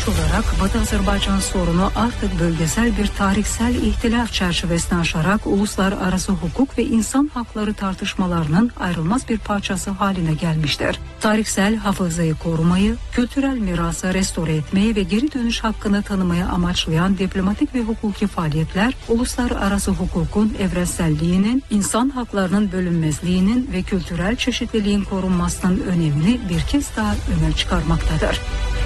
olarak Batı Azerbaycan sorunu artık bölgesel bir tarihsel ihtilaf çerçevesini aşarak uluslararası hukuk ve insan hakları tartışmalarının ayrılmaz bir parçası haline gelmiştir. Tarihsel hafızayı korumayı, kültürel mirası restore etmeyi ve geri dönüş hakkını tanımayı amaçlayan diplomatik ve hukuki faaliyetler, uluslararası hukukun evrenselliğinin, insan haklarının bölünmezliğinin ve kültürel çeşitliliğin korunmasının önemini bir kez daha öne çıkarmaktadır.